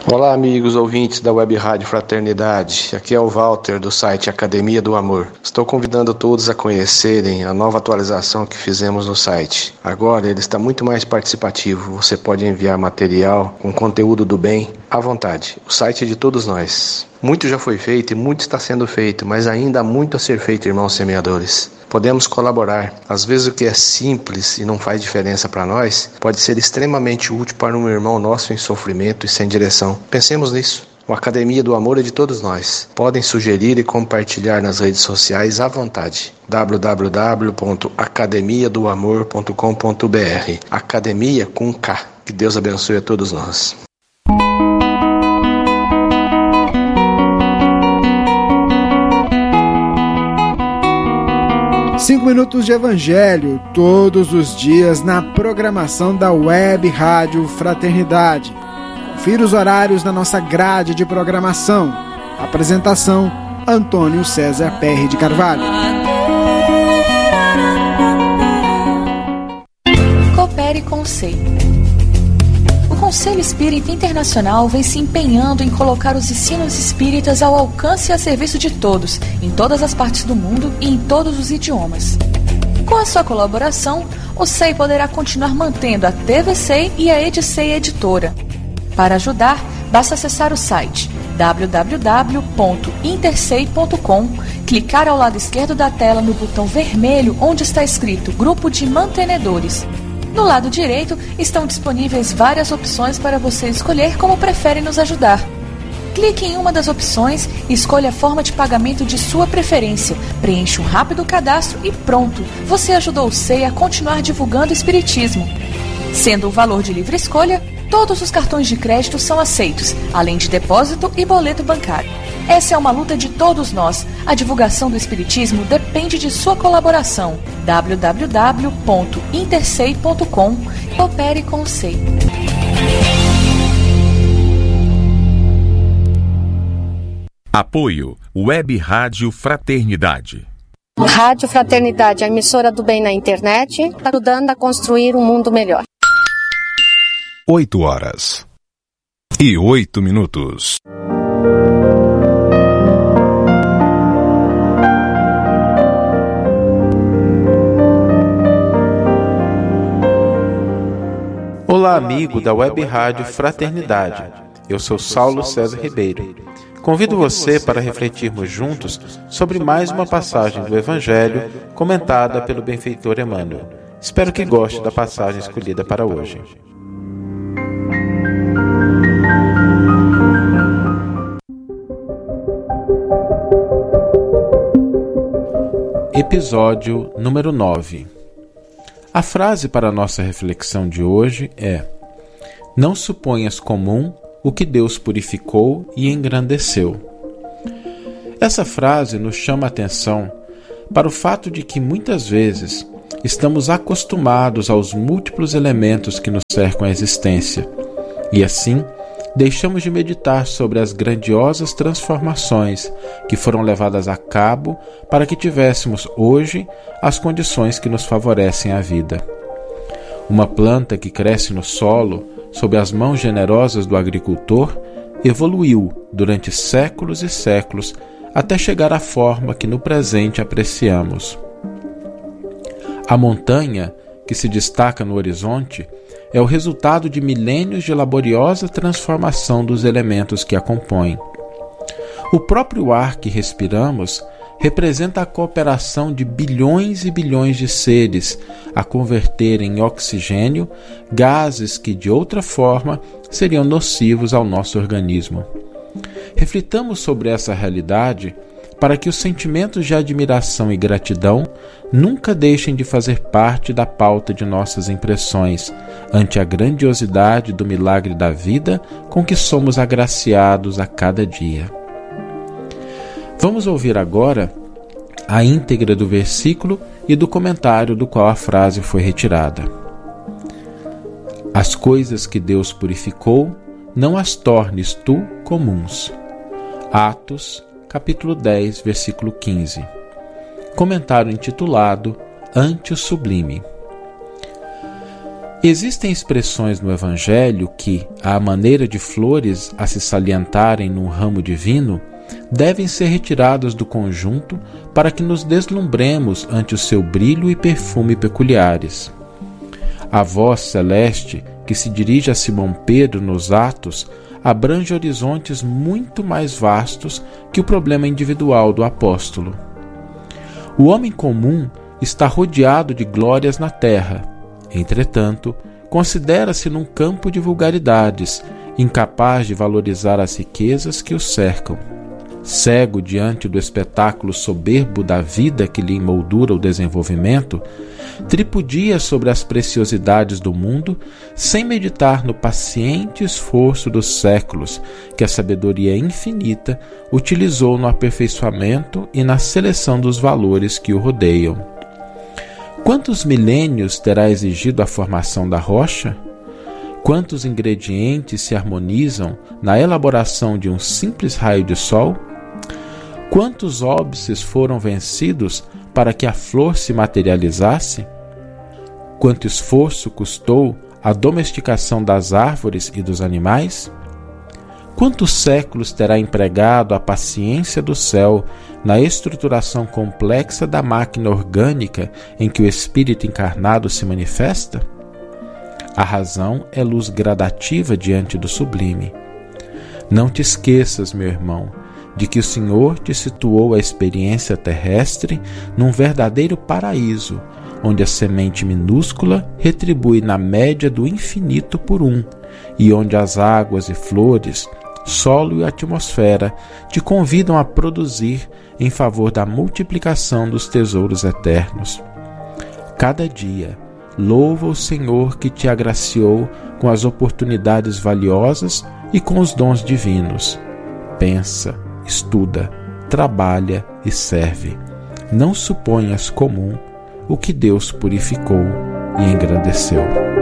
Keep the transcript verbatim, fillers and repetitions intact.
Olá, amigos ouvintes da Web Rádio Fraternidade. Aqui é o Walter do site Academia do Amor. Estou convidando todos a conhecerem a nova atualização que fizemos no site. Agora ele está muito mais participativo. Você pode enviar material com conteúdo do bem à vontade. O site é de todos nós. Muito já foi feito e muito está sendo feito, mas ainda há muito a ser feito, irmãos semeadores. Podemos colaborar. Às vezes o que é simples e não faz diferença para nós, pode ser extremamente útil para um irmão nosso em sofrimento e sem direção. Pensemos nisso. A Academia do Amor é de todos nós. Podem sugerir e compartilhar nas redes sociais à vontade. w w w ponto academia do amor ponto com ponto b r Academia com K. Que Deus abençoe a todos nós. Cinco minutos de Evangelho, todos os dias na programação da Web Rádio Fraternidade. Confira os horários na nossa grade de programação. Apresentação, Antônio César Perry de Carvalho. Coopere com o S E I. O Conselho Espírita Internacional vem se empenhando em colocar os ensinos espíritas ao alcance e a serviço de todos, em todas as partes do mundo e em todos os idiomas. Com a sua colaboração, o S E I poderá continuar mantendo a T V C I e a Edicei Editora. Para ajudar, basta acessar o site w w w ponto intercei ponto com, clicar ao lado esquerdo da tela no botão vermelho onde está escrito Grupo de Mantenedores. No lado direito estão disponíveis várias opções para você escolher como prefere nos ajudar. Clique em uma das opções e escolha a forma de pagamento de sua preferência. Preencha um rápido cadastro e pronto! Você ajudou o S E I a continuar divulgando o Espiritismo. Sendo o valor de livre escolha, todos os cartões de crédito são aceitos, além de depósito e boleto bancário. Essa é uma luta de todos nós. A divulgação do Espiritismo depende de sua colaboração. w w w ponto intercei ponto com. Coopere com o S E I. Apoio Web Rádio Fraternidade. Rádio Fraternidade, a emissora do bem na internet, ajudando a construir um mundo melhor. Oito horas e oito minutos. Olá, amigo da Web Rádio Fraternidade. Eu sou Saulo César Ribeiro. Convido você para refletirmos juntos sobre mais uma passagem do Evangelho comentada pelo benfeitor Emmanuel. Espero que goste da passagem escolhida para hoje. Episódio número nove. A frase para a nossa reflexão de hoje é: não suponhas comum o que Deus purificou e engrandeceu. Essa frase nos chama a atenção para o fato de que muitas vezes estamos acostumados aos múltiplos elementos que nos cercam a existência e assim deixamos de meditar sobre as grandiosas transformações que foram levadas a cabo para que tivéssemos hoje as condições que nos favorecem a vida. Uma planta que cresce no solo, sob as mãos generosas do agricultor, evoluiu durante séculos e séculos até chegar à forma que no presente apreciamos. A montanha, que se destaca no horizonte, é o resultado de milênios de laboriosa transformação dos elementos que a compõem. O próprio ar que respiramos representa a cooperação de bilhões e bilhões de seres a converter em oxigênio gases que, de outra forma, seriam nocivos ao nosso organismo. Reflitamos sobre essa realidade para que os sentimentos de admiração e gratidão nunca deixem de fazer parte da pauta de nossas impressões ante a grandiosidade do milagre da vida com que somos agraciados a cada dia. Vamos ouvir agora a íntegra do versículo e do comentário do qual a frase foi retirada. As coisas que Deus purificou, não as tornes tu comuns. Atos, capítulo dez, versículo quinze. Comentário intitulado Ante o Sublime. Existem expressões no Evangelho que, à maneira de flores a se salientarem num ramo divino, devem ser retiradas do conjunto para que nos deslumbremos ante o seu brilho e perfume peculiares. A voz celeste, que se dirige a Simão Pedro nos Atos, abrange horizontes muito mais vastos que o problema individual do apóstolo. O homem comum está rodeado de glórias na terra. Entretanto, considera-se num campo de vulgaridades, incapaz de valorizar as riquezas que o cercam. Cego diante do espetáculo soberbo da vida que lhe emoldura o desenvolvimento, tripudia sobre as preciosidades do mundo sem meditar no paciente esforço dos séculos que a sabedoria infinita utilizou no aperfeiçoamento e na seleção dos valores que o rodeiam. Quantos milênios terá exigido a formação da rocha? Quantos ingredientes se harmonizam na elaboração de um simples raio de sol? Quantos óbices foram vencidos para que a flor se materializasse? Quanto esforço custou a domesticação das árvores e dos animais? Quantos séculos terá empregado a paciência do céu na estruturação complexa da máquina orgânica em que o espírito encarnado se manifesta? A razão é luz gradativa diante do sublime. Não te esqueças, meu irmão, de que o Senhor te situou a experiência terrestre num verdadeiro paraíso, onde a semente minúscula retribui na média do infinito por um, e onde as águas e flores, solo e atmosfera te convidam a produzir em favor da multiplicação dos tesouros eternos. Cada dia, louva o Senhor que te agraciou com as oportunidades valiosas e com os dons divinos. Pensa, estuda, trabalha e serve. Não suponhas comum o que Deus purificou e engrandeceu.